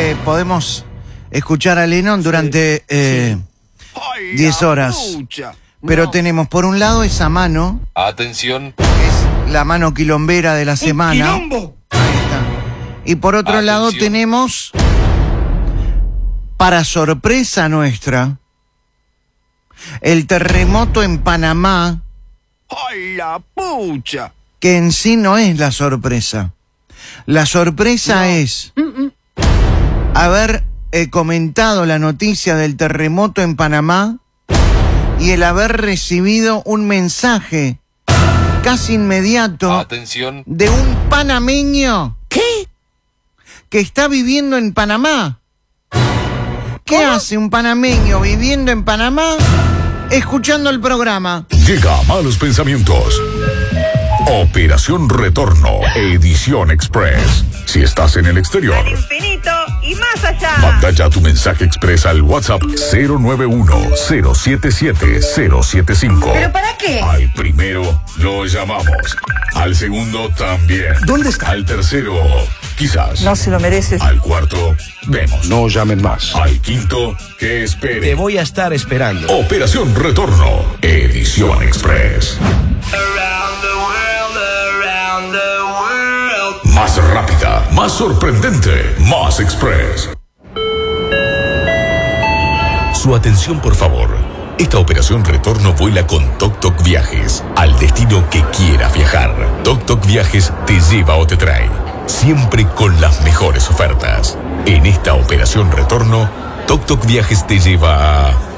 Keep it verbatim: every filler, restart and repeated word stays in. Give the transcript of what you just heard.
que podemos escuchar a Lennon durante eh, ¡Ay, diez la horas. pucha! Pero No. tenemos por un lado esa mano, Atención. que es la mano quilombera de la ¡Un semana. quilombo! Ahí está. Y por otro Atención. lado tenemos, para sorpresa nuestra, el terremoto en Panamá, ¡Ay, la pucha! que en sí no es la sorpresa. La sorpresa es haber eh, comentado la noticia del terremoto en Panamá y el haber recibido un mensaje casi inmediato Atención. de un panameño. ¿Qué? Que está viviendo en Panamá. ¿Qué hace un panameño viviendo en Panamá escuchando el programa? Llega Malos Pensamientos. Operación Retorno, edición express. Si estás en el exterior, Al infinito y más allá. manda ya tu mensaje express al WhatsApp cero nueve uno cero siete siete cero siete cinco. ¿Pero para qué? Al primero lo llamamos. Al segundo también. ¿Dónde está? Al tercero, quizás. No se lo mereces. Al cuarto, vemos. No llamen más. Al quinto, que espere. Te voy a estar esperando. Operación Retorno, edición express. Más rápida, más sorprendente, más express. Su atención, por favor. Esta operación Retorno vuela con Toc Toc Viajes al destino que quieras viajar. Toc Toc Viajes te lleva o te trae, siempre con las mejores ofertas. En esta operación Retorno, Toc Toc Viajes te lleva a